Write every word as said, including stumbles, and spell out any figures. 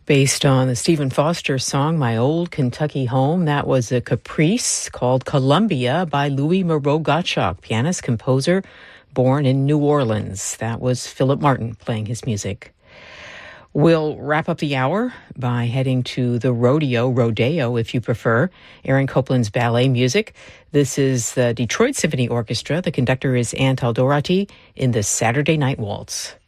Based on the Stephen Foster song, My Old Kentucky Home, that was a caprice called Columbia by Louis Moreau Gottschalk, pianist, composer, born in New Orleans. That was Philip Martin playing his music. We'll wrap up the hour by heading to the rodeo, rodeo if you prefer, Aaron Copland's ballet music. This is the Detroit Symphony Orchestra. The conductor is Antal Doherty in the Saturday Night Waltz.